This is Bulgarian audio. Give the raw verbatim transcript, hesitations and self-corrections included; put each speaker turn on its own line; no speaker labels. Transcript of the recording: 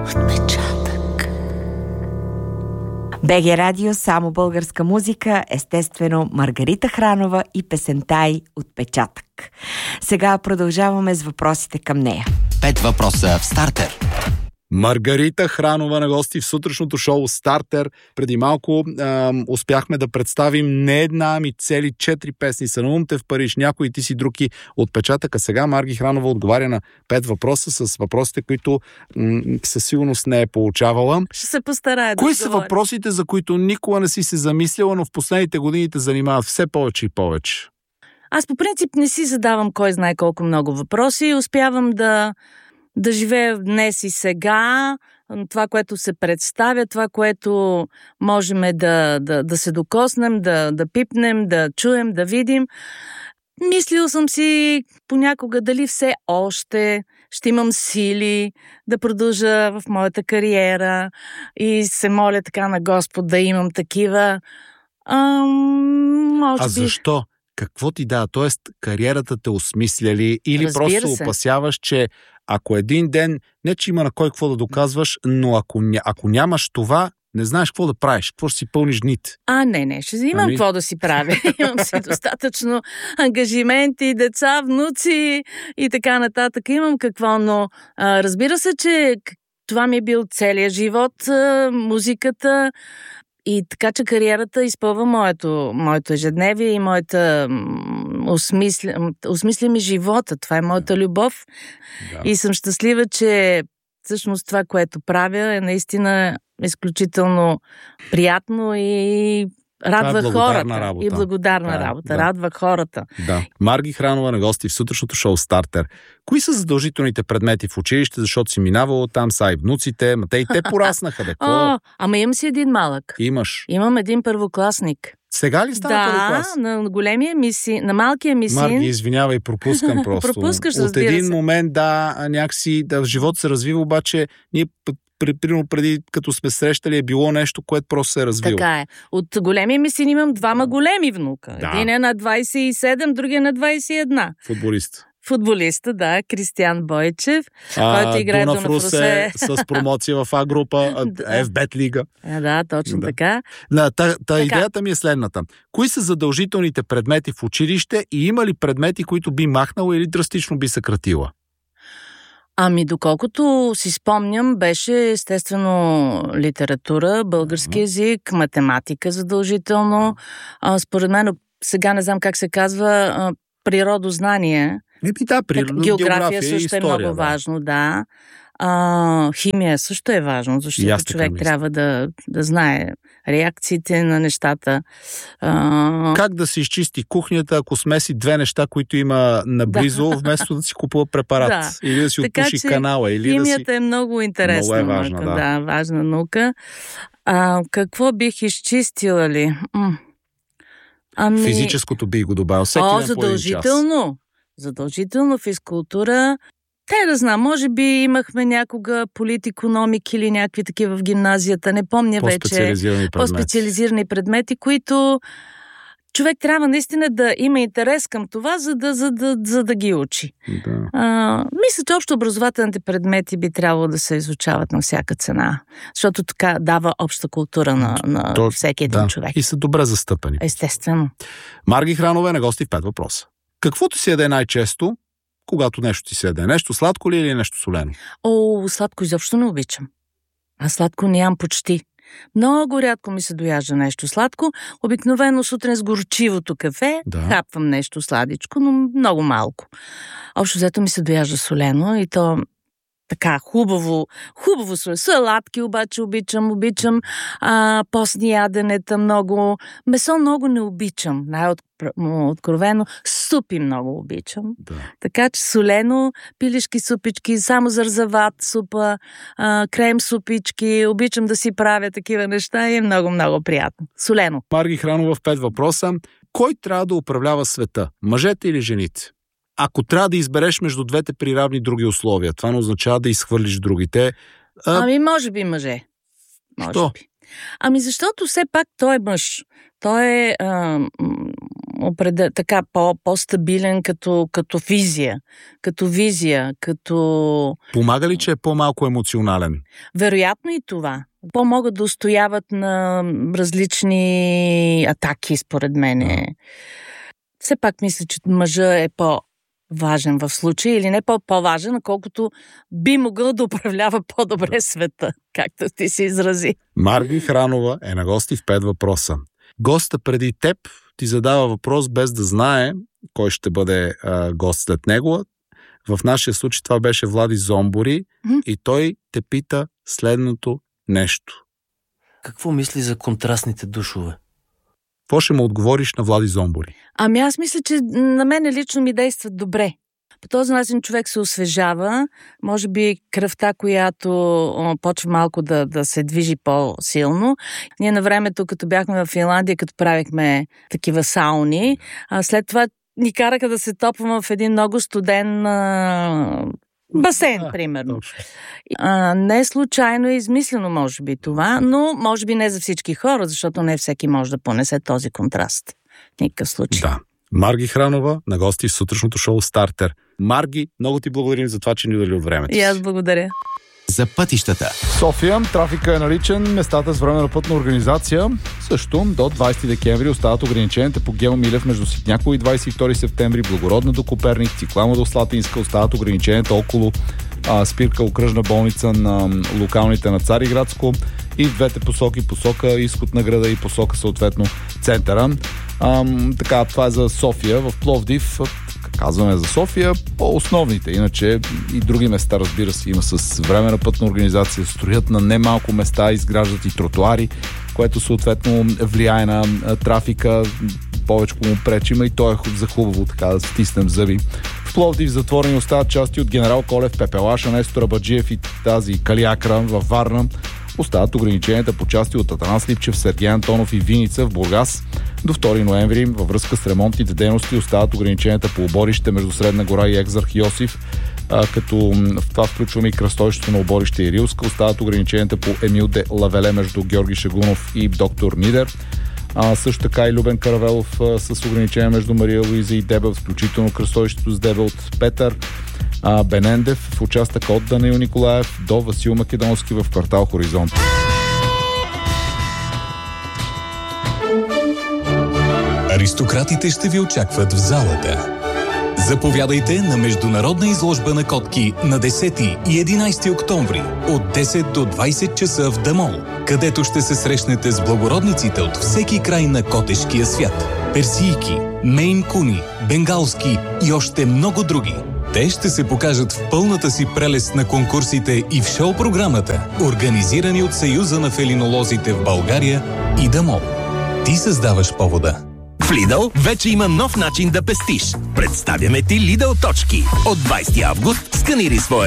Отпечатък.
БГ Радио, само българска музика, естествено Маргарита Хранова и песента й Отпечатък. Сега продължаваме с въпросите към нея.
Пет въпроса в стартер.
Маргарита Хранова на гости в сутрешното шоу Стартер. Преди малко е, успяхме да представим не една, ами цели четири песни. Сънувам-те в Париж, някои ти си други Отпечатък. А сега Марги Хранова отговаря на пет въпроса с въпросите, които м- със сигурност не е получавала.
Ще се постарая да
Кои са
говоря.
въпросите, за които никога не си се замисляла, но в последните години те занимават все повече и повече?
Аз по принцип не си задавам кой знае колко много въпроси. Успявам да, да живея днес и сега, това, което се представя, това, което можем да, да, да се докоснем, да, да пипнем, да чуем, да видим. Мислил съм си понякога дали все още ще имам сили да продължа в моята кариера и се моля така на Господ да имам такива. Ам, може
А
би...
защо? Какво ти дава? Тоест, кариерата те осмисля ли? Или
Разбира
просто
се.
опасяваш, че ако един ден, не че има на кой какво да доказваш, но ако, ня, ако нямаш това, не знаеш какво да правиш, какво ще си пълниш дните.
А, не, не, ще имам
Ами?
какво да си правя. Имам си достатъчно ангажименти, деца, внуци и така нататък. Имам какво, но а, разбира се, че това ми е бил целият живот, а, музиката. И така, че кариерата изпълва моето, моето ежедневие и моята м, осмисля, осмисля ми живота. Това е моята любов.
Да.
И съм щастлива, че всъщност това, което правя, е наистина изключително приятно и радва
благодарна
хората.
работа.
И благодарна
Да,
работа.
да.
Радва хората.
Да. Марги Хранова на гости в сутрешното шоу Стартер. Кои са задължителните предмети в училище, защото си минавало там, са и внуците, ма те и те пораснаха, бе. Какво
О, ама имам си един малък.
имаш?
Имам един първокласник.
Сега ли стана първи
Да,
клас?
на големия ми си, на малкия ми син.
Марги, извинявай, пропускам просто.
Пропускаш,
От
разбира
един
се.
момент, да, някакси, да, живот се развива, обаче ние примерно преди, като сме срещали, е било нещо, което просто се е развило.
Така е. От големия ми син имам двама големи внука.
Да.
Един е на двайсет и седем, другия на двайсет и една.
Футболист.
Футболиста, да, Кристиян Бойчев,
А,
който играе
Дунав
Дунав
Русе
Русе.
с промоция в А група, а,
Да.
Еф Бет лига.
А, да, точно
Да.
така.
Да, та, та
Така.
идеята ми е следната. Кои са задължителните предмети в училище и има ли предмети, които би махнала или драстично би съкратила?
Ами, доколкото си спомням, беше естествено литература, български език, математика задължително. А, според мен, сега не знам как се казва, а, природознание.
Еми да, при
Так, география
и
също
история,
е много
да.
важно, да. А, химия също е важно,
И
защото
аз така
човек
мисля.
трябва да, да знае реакциите на нещата. А,
Как да се изчисти кухнята, ако смеси две неща, които има наблизо, вместо да си купува препарат?
Да.
Или да си
Така
отпуши
че
канала, или да си...
химията е много интересна.
Много е важна,
наука,
да.
да. важна наука. А, какво бих изчистила ли? М. Ами...
Физическото би го добавил. Всеки
О,
ден по един час.
задължително. Задължително физкултура. Те да знам, може би имахме някога политикономик или някакви такива в гимназията, не помня вече.
По-специализирани предмети.
По-специализирани предмети, които човек трябва наистина да има интерес към това, за да, за да, за да ги учи.
Да.
А, мисля, че общо образователните предмети би трябвало да се изучават на всяка цена, защото така дава обща култура на, на
То-
всеки един
да.
човек.
И са добре застъпени.
Естествено.
Марги Хранова е на гости в пет въпроса. Каквото си яде най-често, когато нещо ти се яде? Нещо сладко ли или нещо солено?
О, сладко изобщо не обичам. А сладко нямам почти. Много рядко ми се дояжда нещо сладко. Обикновено сутрин с горчивото кафе
Да.
хапвам нещо сладичко, но много малко. Общо взето ми се дояжда солено и то така хубаво, хубаво солено. Салатки обаче обичам, обичам а, постни яденета много. Месо много не обичам, най-откровено. Супи много обичам.
Да.
Така че солено, пилешки супички, само зарзават супа, а, крем супички, обичам да си правя такива неща и е много-много приятно. Солено.
Марги Хранова в пет въпроса. Кой трябва да управлява света? Мъжете или жените? Ако трябва да избереш между двете при равни други условия, това не означава да изхвърлиш другите. А,
Ами, може би мъже. Може
Що?
би. Ами, защото все пак той е мъж. Той е а, м, определ... така по, по-стабилен като, като визия. Като визия, като...
Помага ли, че е по-малко емоционален?
Вероятно и това. По-могат да устояват на различни атаки, според мен.
Да.
Все пак мисля, че мъжа е по-важен в случая, или не по-важен, колкото би могъл да управлява по-добре света, както ти се изрази.
Марги Хранова е на гости в пет въпроса. Госта преди теб ти задава въпрос без да знае кой ще бъде а, гост след него. В нашия случай това беше Влади Зомбори mm-hmm. и той те пита следното нещо.
Какво мисли за контрастните душове?
Какво ще му отговориш на Влади Зомбори?
Ами аз мисля, че на мен лично ми действат добре. По този начин човек се освежава, може би кръвта, която о, почва малко да, да се движи по-силно. Ние на времето, като бяхме в Финландия, като правихме такива сауни, а след това ни караха да се топваме в един много студен а, басейн, а, примерно. А, не случайно е измислено, може би, това, но може би не за всички хора, защото не всеки може да понесе този контраст. В никакъв случай.
Да. Марги Хранова на гости в сутрешното шоу Стартер. Марги, много ти благодарим за това, че ни удали от времето.
И аз благодаря.
За пътищата.
София, трафика е наличен, местата с временна пътна организация. Също до двайсети декември остават ограниченията по Гео Милев между Ситняково и двайсет и втори септември, Благородна до Коперник, Цикламо до Слатинска, остават ограниченията около а, спирка окръжна болница на локалните на Цариградско и в двете посоки, посока изход на града и посока съответно центъра. А, така, това е за София. В Пловдив казваме за София по-основните. Иначе и други места, разбира се, има с временна пътна организация, строят на немалко места, изграждат и тротуари, което съответно влияе на трафика, повече му пречи, има и то е за хубаво, така да стиснем зъби. В Пловдив затворени остават части от Генерал Колев, Пепелаша, Нестор Абаджиев и тази Калиакра във Варна. Остават ограниченията по части от Атанас Липчев, Сергей Антонов и Виница в Бургас. До втори ноември във връзка с ремонтните дейности остават ограниченията по оборище между Средна гора и Екзарх Йосиф, а, като в това включваме и кръстовището на оборище и Рилска. Остават ограниченията по Емил де Лавеле между Георги Шагунов и Доктор Нидер. А, също така и Любен Каравелов а, с ограничения между Мария Луиза и Дебел, включително кръстовището с Дебел от Петър. А, Бенендев в участъка от Данил Николаев до Васил Македонски в квартал Хоризонт.
Аристократите ще ви очакват в залата. Заповядайте на международна изложба на котки на десети и единайсети октомври от десет до двайсет часа в Дамол, където ще се срещнете с благородниците от всеки край на котешкия свят. Персийки, мейн куни, бенгалски и още много други. Те ще се покажат в пълната си прелест на конкурсите и в шоу-програмата, организирани от Съюза на фелинолозите в България и Дамол. Ти създаваш повода.
В Lidl вече има нов начин да пестиш. Представяме ти Lidl точки. От двайсети август сканирай своя